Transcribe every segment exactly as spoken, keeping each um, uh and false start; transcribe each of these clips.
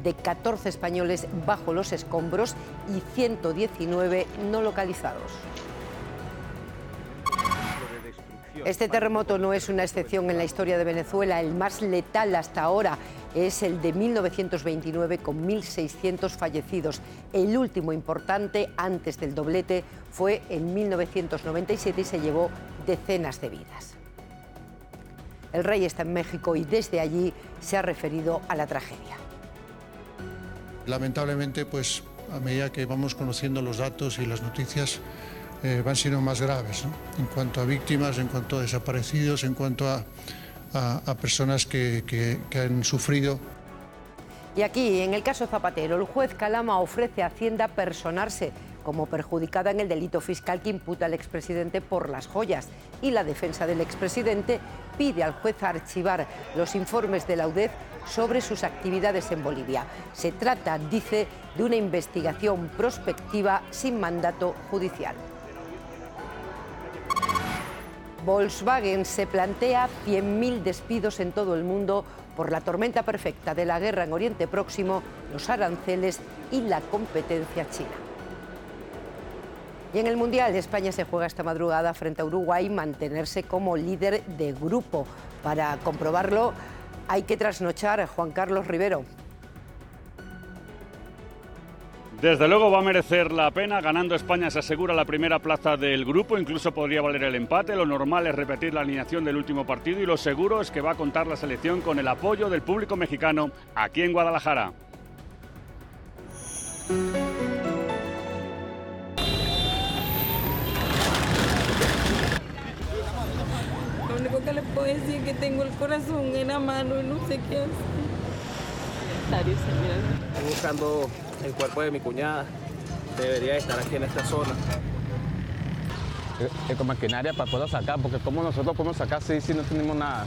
de catorce españoles bajo los escombros y ciento diecinueve no localizados. Este terremoto no es una excepción en la historia de Venezuela. El más letal hasta ahora es el de mil novecientos veintinueve, con mil seiscientos fallecidos. El último importante, antes del doblete, fue en mil novecientos noventa y siete y se llevó decenas de vidas. El rey está en México y desde allí se ha referido a la tragedia. Lamentablemente, pues, a medida que vamos conociendo los datos y las noticias, Eh, van siendo más graves, ¿no? En cuanto a víctimas, en cuanto a desaparecidos, en cuanto a, a, a personas que, que, que han sufrido. Y aquí, en el caso Zapatero, el juez Calama ofrece a Hacienda personarse como perjudicada en el delito fiscal que imputa al expresidente por las joyas. Y la defensa del expresidente pide al juez archivar los informes de la U D E F sobre sus actividades en Bolivia. Se trata, dice, de una investigación prospectiva sin mandato judicial. Volkswagen se plantea cien mil despidos en todo el mundo por la tormenta perfecta de la guerra en Oriente Próximo, los aranceles y la competencia china. Y en el Mundial, España se juega esta madrugada frente a Uruguay mantenerse como líder de grupo. Para comprobarlo hay que trasnochar a Juan Carlos Rivero. Desde luego va a merecer la pena. Ganando España se asegura la primera plaza del grupo, incluso podría valer el empate. Lo normal es repetir la alineación del último partido y lo seguro es que va a contar la selección con el apoyo del público mexicano aquí en Guadalajara. Lo único que le puedo decir es que tengo el corazón en la mano y no sé qué hacer. Estoy buscando el cuerpo de mi cuñada. Debería estar aquí en esta zona. Es con maquinaria para poder sacar, porque como nosotros podemos sacar si, si no tenemos nada.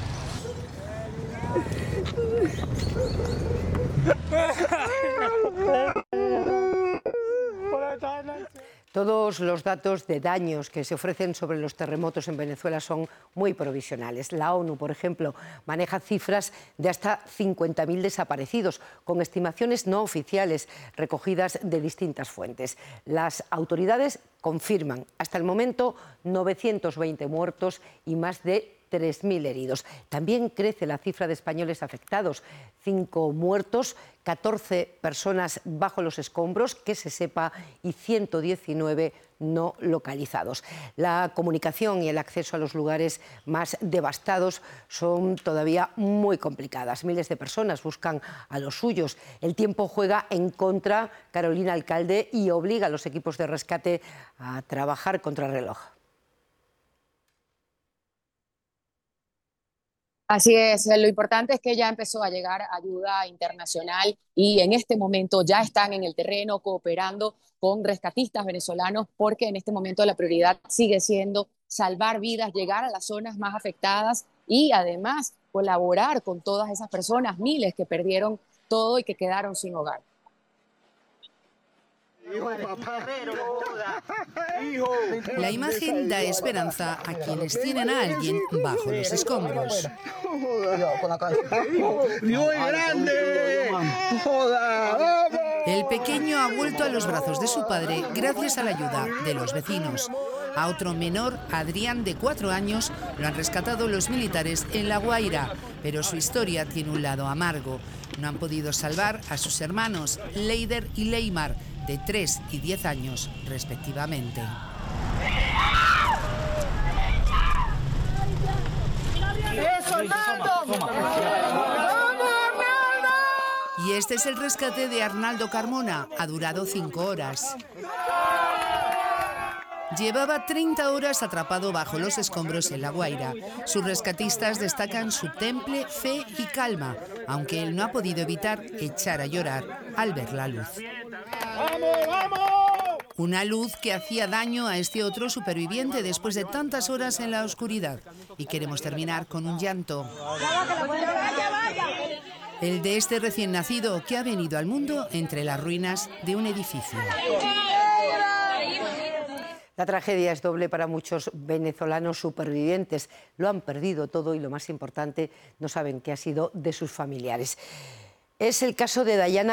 Todos los datos de daños que se ofrecen sobre los terremotos en Venezuela son muy provisionales. La ONU, por ejemplo, maneja cifras de hasta cincuenta mil desaparecidos, con estimaciones no oficiales recogidas de distintas fuentes. Las autoridades confirman hasta el momento novecientos veinte muertos y más de tres mil heridos. También crece la cifra de españoles afectados, cinco muertos, catorce personas bajo los escombros, que se sepa, y ciento diecinueve no localizados. La comunicación y el acceso a los lugares más devastados son todavía muy complicadas. Miles de personas buscan a los suyos. El tiempo juega en contra, Carolina Alcalde, y obliga a los equipos de rescate a trabajar contra el reloj. Así es, lo importante es que ya empezó a llegar ayuda internacional y en este momento ya están en el terreno cooperando con rescatistas venezolanos, porque en este momento la prioridad sigue siendo salvar vidas, llegar a las zonas más afectadas y además colaborar con todas esas personas, miles que perdieron todo y que quedaron sin hogar. La imagen da esperanza a quienes tienen a alguien bajo los escombros. ¡Dios es grande! El pequeño ha vuelto a los brazos de su padre gracias a la ayuda de los vecinos. A otro menor, Adrián, de cuatro años, lo han rescatado los militares en La Guaira, pero su historia tiene un lado amargo. No han podido salvar a sus hermanos, Leider y Leymar, de tres y diez años, respectivamente. Y este es el rescate de Arnaldo Carmona. Ha durado cinco horas. Llevaba treinta horas atrapado bajo los escombros en La Guaira. Sus rescatistas destacan su temple, fe y calma, aunque él no ha podido evitar echar a llorar al ver la luz. ¡Vamos, vamos! Una luz que hacía daño a este otro superviviente después de tantas horas en la oscuridad. Y queremos terminar con un llanto. El de este recién nacido que ha venido al mundo entre las ruinas de un edificio. La tragedia es doble para muchos venezolanos supervivientes. Lo han perdido todo y, lo más importante, no saben qué ha sido de sus familiares. Es el caso de Dayana